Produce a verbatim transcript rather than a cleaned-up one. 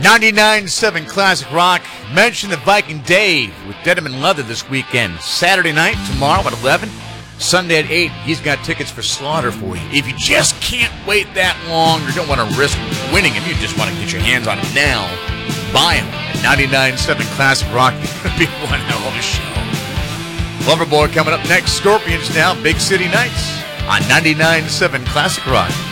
ninety-nine point seven Classic Rock. Mention the Viking Dave with Denim and Leather this weekend. Saturday night, tomorrow at eleven. Sunday at eight. He's got tickets for Slaughter for you. If you just can't wait that long or don't want to risk winning him, you just want to get your hands on him now, buy him at ninety-nine point seven Classic Rock. It's going to be one hell of a show. Loverboy coming up next. Scorpions now. Big City Nights on ninety-nine point seven Classic Rock.